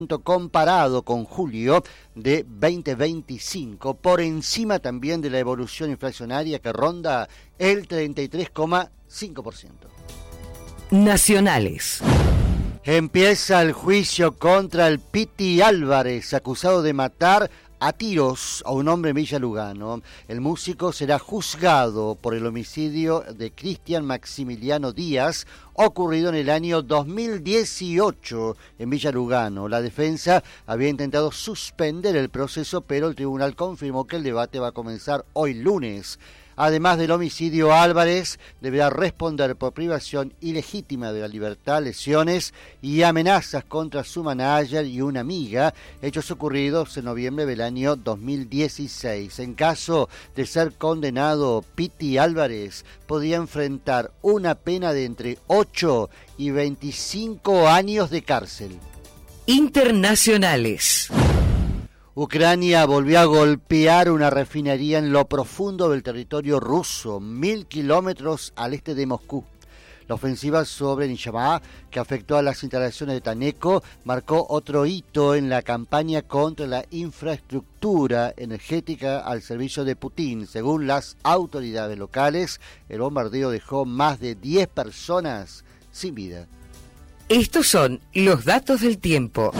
comparado con julio de 2025, por encima también de la evolución inflacionaria que ronda el 33,5%. Nacionales. Empieza el juicio contra el Piti Álvarez, acusado de matar a tiros a un hombre en Villa Lugano. El músico será juzgado por el homicidio de Cristian Maximiliano Díaz, ocurrido en el año 2018 en Villa Lugano. La defensa había intentado suspender el proceso, pero el tribunal confirmó que el debate va a comenzar hoy lunes. Además del homicidio, Álvarez deberá responder por privación ilegítima de la libertad, lesiones y amenazas contra su manager y una amiga, hechos ocurridos en noviembre del año 2016. En caso de ser condenado, Piti Álvarez podría enfrentar una pena de entre 8 y 25 años de cárcel. Internacionales. Ucrania volvió a golpear una refinería en lo profundo del territorio ruso, 1.000 kilómetros al este de Moscú. La ofensiva sobre Nizhva, que afectó a las instalaciones de Taneco, marcó otro hito en la campaña contra la infraestructura energética al servicio de Putin. Según las autoridades locales, el bombardeo dejó más de 10 personas sin vida. Estos son los datos del tiempo.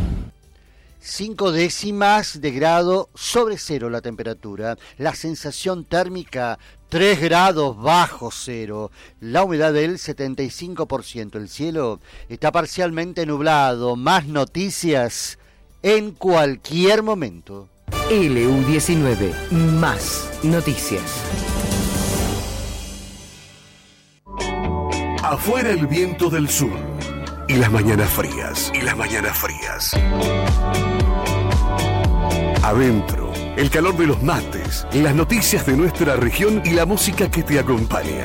5 décimas de grado sobre cero la temperatura, la sensación térmica 3 grados bajo cero, la humedad del 75%, el cielo está parcialmente nublado. Más noticias en cualquier momento. LU19, más noticias. Afuera el viento del sur y las mañanas frías. Adentro, el calor de los mates, las noticias de nuestra región y la música que te acompaña.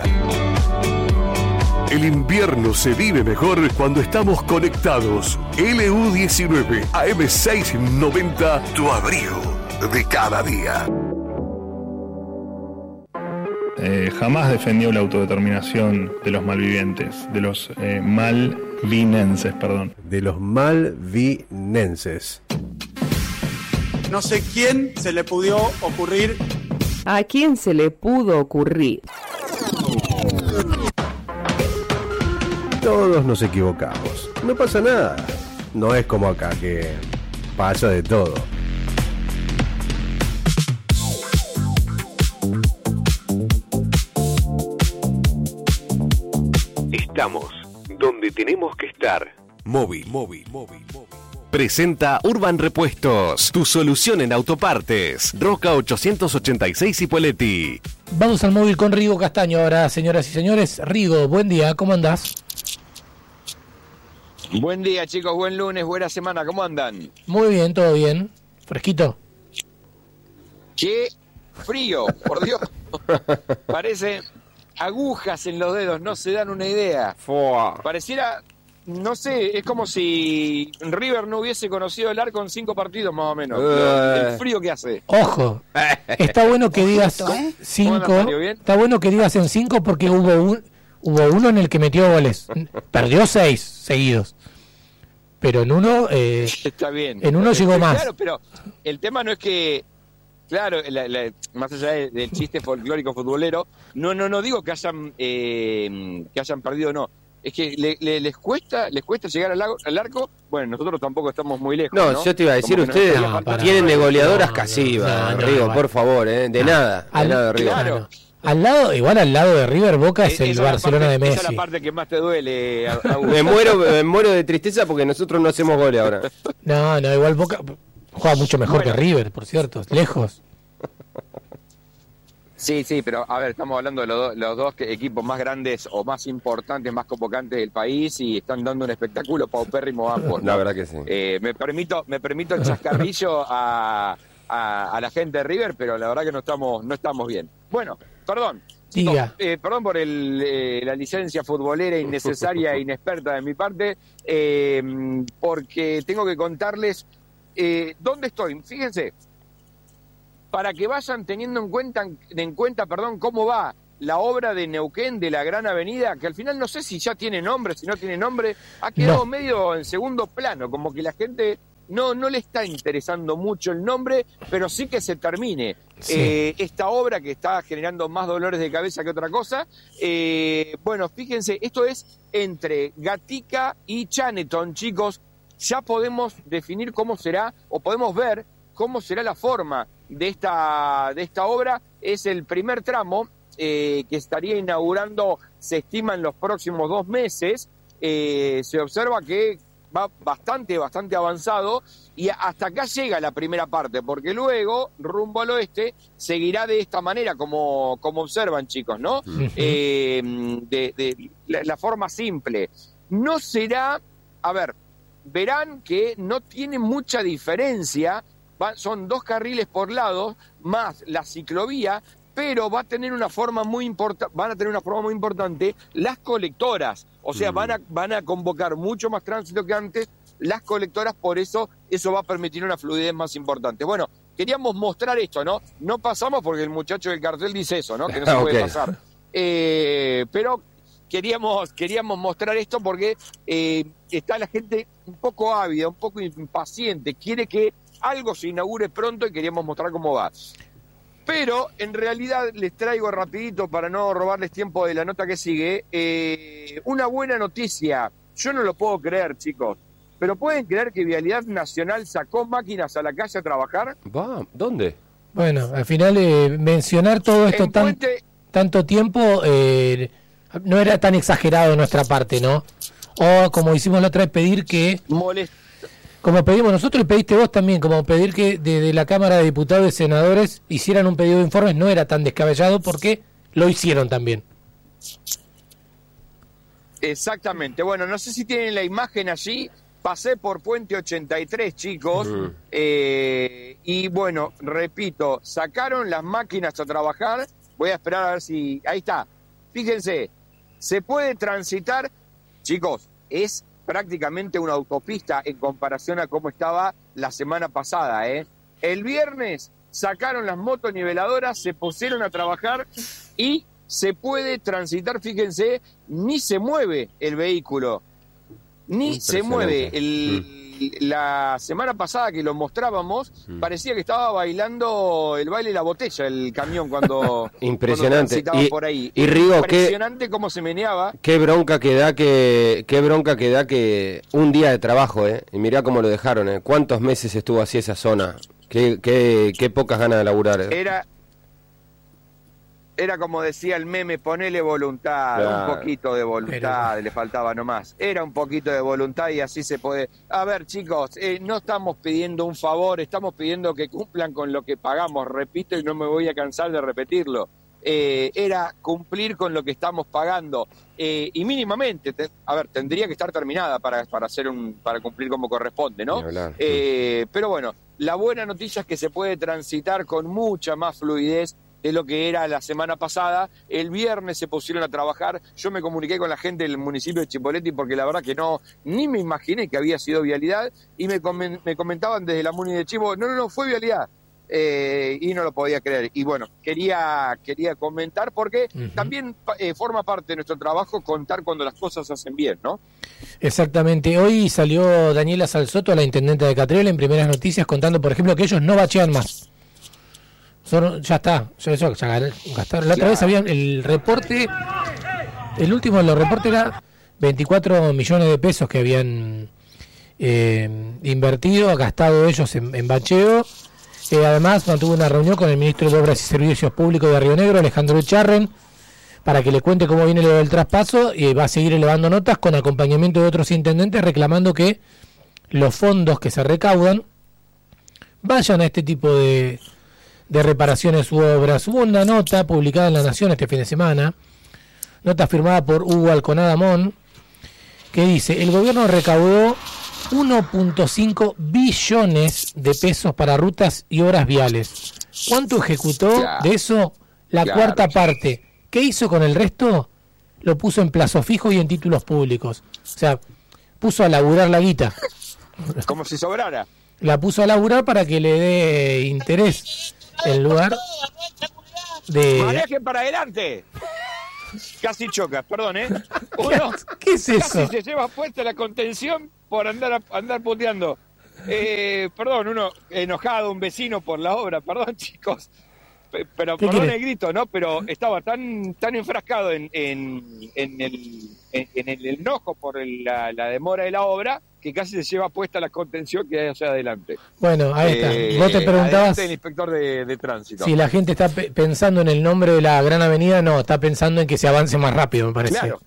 El invierno se vive mejor cuando estamos conectados. LU19 AM690, tu abrigo de cada día. Jamás defendió la autodeterminación de los malvivientes, de los malvinenses, perdón. De los malvinenses. No sé quién se le pudo ocurrir. ¿A quién se le pudo ocurrir? Todos nos equivocamos. No pasa nada. No es como acá que pasa de todo. Estamos donde tenemos que estar. Móvil. Presenta Urban Repuestos, tu solución en autopartes. Roca 886 Ipoleti. Vamos al móvil con Rigo Castaño ahora, señoras y señores. Rigo, buen día, ¿cómo andás? Buen día, chicos, buen lunes, buena semana, ¿cómo andan? Muy bien, todo bien. ¿Fresquito? ¡Qué frío, por Dios! Parece agujas en los dedos, no se dan una idea. Pareciera, no sé, es como si River no hubiese conocido el arco en 5 partidos más o menos. El frío que hace. Ojo, está bueno que digas 5. Está bueno que digas en 5 porque hubo uno en el que metió goles. Perdió 6 seguidos. Pero en uno está bien. En uno llegó más. Claro, pero el tema no es que, claro, más allá del chiste folclórico futbolero, no digo que hayan perdido, no. Es que les cuesta llegar al arco. Bueno, nosotros tampoco estamos muy lejos. No, yo te iba a decir, ustedes tienen de goleadoras Casivas, Rigo, por favor, de nada, Rigo. Claro. Al lado de River, Boca es el Barcelona de Messi. Esa es la parte que más te duele, me muero de tristeza porque nosotros no hacemos goles ahora. No, igual Boca juega mucho mejor que River, por cierto, lejos. Sí, pero a ver, estamos hablando de los dos equipos más grandes o más importantes, más convocantes del país y están dando un espectáculo paupérrimo ambos, ¿no? La verdad que sí. Me permito el chascarrillo a la gente de River, pero la verdad que no estamos bien. Bueno, perdón. Diga. Perdón por la licencia futbolera innecesaria e inexperta de mi parte, porque tengo que contarles dónde estoy. Fíjense, para que vayan teniendo en cuenta, cómo va la obra de Neuquén de la Gran Avenida, que al final no sé si ya tiene nombre, si no tiene nombre, ha quedado medio en segundo plano, como que la gente no le está interesando mucho el nombre, pero sí que se termine esta obra que está generando más dolores de cabeza que otra cosa. Bueno, fíjense, esto es entre Gatica y Chaneton, chicos. Ya podemos definir cómo será, o podemos ver cómo será la forma de esta obra. Es el primer tramo que estaría inaugurando, se estima, en los próximos 2 meses. Se observa que va bastante avanzado y hasta acá llega la primera parte, porque luego, rumbo al oeste, seguirá de esta manera, como observan, chicos, ¿no? De la forma simple. No será, a ver, verán que no tiene mucha diferencia, son 2 carriles por lado, más la ciclovía, pero va a tener una forma muy importante las colectoras, o sea, van a convocar mucho más tránsito que antes las colectoras, por eso va a permitir una fluidez más importante. Bueno, queríamos mostrar esto, ¿no? No pasamos porque el muchacho del cartel dice eso, ¿no? Que no se puede pasar. Pero queríamos mostrar esto porque está la gente un poco ávida, un poco impaciente, quiere que algo se inaugure pronto y queríamos mostrar cómo va. Pero en realidad les traigo rapidito, para no robarles tiempo de la nota que sigue, una buena noticia. Yo no lo puedo creer, chicos, pero ¿pueden creer que Vialidad Nacional sacó máquinas a la calle a trabajar? ¿Dónde? Bueno, al final mencionar todo esto tanto tiempo no era tan exagerado de nuestra parte, ¿no? O como hicimos la otra vez, pedir que... Como pedimos nosotros y pediste vos también, como pedir que desde la Cámara de Diputados y Senadores hicieran un pedido de informes, no era tan descabellado porque lo hicieron también. Exactamente. Bueno, no sé si tienen la imagen allí. Pasé por Puente 83, chicos, y bueno, repito, sacaron las máquinas a trabajar. Voy a esperar a ver si... Ahí está. Fíjense, se puede transitar, chicos, es prácticamente una autopista en comparación a cómo estaba la semana pasada, ¿eh? El viernes sacaron las motoniveladoras, se pusieron a trabajar y se puede transitar, fíjense, ni se mueve el vehículo, ni se mueve. La semana pasada que lo mostrábamos, parecía que estaba bailando el baile de la botella el camión cuando impresionante. Cuando por ahí. Y Rigo, impresionante cómo se meneaba. Qué bronca que da que un día de trabajo, y mirá cómo lo dejaron, cuántos meses estuvo así esa zona. Qué pocas ganas de laburar. Era como decía el meme, ponele voluntad, claro. Un poquito de voluntad, le faltaba nomás. Era un poquito de voluntad y así se puede. A ver, chicos, no estamos pidiendo un favor, estamos pidiendo que cumplan con lo que pagamos. Repito y no me voy a cansar de repetirlo. Era cumplir con lo que estamos pagando. Y mínimamente, tendría que estar terminada para cumplir como corresponde, ¿no? Pero bueno, la buena noticia es que se puede transitar con mucha más fluidez de lo que era la semana pasada. El viernes se pusieron a trabajar. Yo me comuniqué con la gente del municipio de Chipoleti porque la verdad que ni me imaginé que había sido vialidad, y me comentaban desde la Muni de Chivo, no, fue vialidad. Y no lo podía creer. Y bueno, quería comentar porque también forma parte de nuestro trabajo contar cuando las cosas se hacen bien, ¿no? Exactamente. Hoy salió Daniela Salsoto, la intendente de Catriel, en Primeras Noticias, contando, por ejemplo, que ellos no bachean más. Ya está, ya gastaron. La otra vez había el reporte, el último de los reportes era 24 millones de pesos que habían invertido, gastado ellos en bacheo. Además mantuvo una reunión con el ministro de Obras y Servicios Públicos de Río Negro, Alejandro Echarren, para que le cuente cómo viene lo del traspaso, y va a seguir elevando notas con acompañamiento de otros intendentes, reclamando que los fondos que se recaudan vayan a este tipo de reparaciones u obras. Hubo una nota publicada en La Nación este fin de semana, nota firmada por Hugo Alconada Mon, que dice: el gobierno recaudó 1.5 billones de pesos para rutas y obras viales. ¿Cuánto ejecutó de eso? La cuarta parte. ¿Qué hizo con el resto? Lo puso en plazo fijo y en títulos públicos. O sea, puso a laburar la guita. Como si sobrara. La puso a laburar para que le dé interés en lugar de... ¡Manejen para adelante! Casi choca, perdón, ¿eh? Uno ¿Qué es eso? Casi se lleva puesta la contención por andar puteando. Perdón, uno enojado, un vecino por la obra, perdón chicos, pero ¿Qué perdón quiere? el grito, ¿no? Pero estaba tan enfrascado en el enojo por la demora de la obra que casi se lleva puesta la contención que hay hacia adelante. Bueno, ahí está. Vos te preguntabas el inspector de tránsito. si la gente está pensando en el nombre de la Gran Avenida. No, está pensando en que se avance más rápido, me parece. Claro.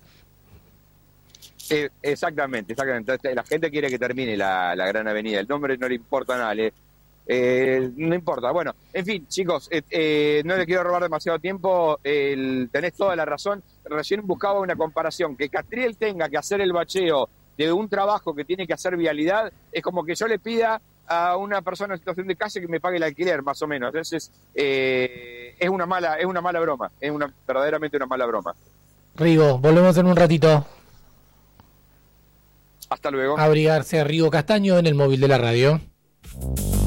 Exactamente. La gente quiere que termine la Gran Avenida. El nombre no le importa a nadie. No importa. Bueno, en fin, chicos, no les quiero robar demasiado tiempo. Tenés toda la razón. Recién buscaba una comparación. Que Catriel tenga que hacer el bacheo de un trabajo que tiene que hacer vialidad, es como que yo le pida a una persona en situación de calle que me pague el alquiler, más o menos. Entonces, es una mala broma. Es verdaderamente una mala broma. Rigo, volvemos en un ratito. Hasta luego. Abrigarse a Rigo Castaño en el móvil de la radio.